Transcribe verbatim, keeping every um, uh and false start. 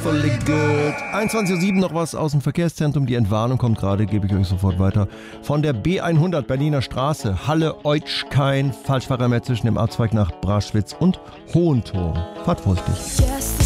Awfully Good. einundzwanzig Uhr sieben noch was aus dem Verkehrszentrum. Die Entwarnung kommt gerade, gebe ich euch sofort weiter. Von der B hundert Berliner Straße, Halle-Eutschkein. Falschfahrer mehr zwischen dem Abzweig nach Braschwitz und Hohentor. Fahrt vorsichtig.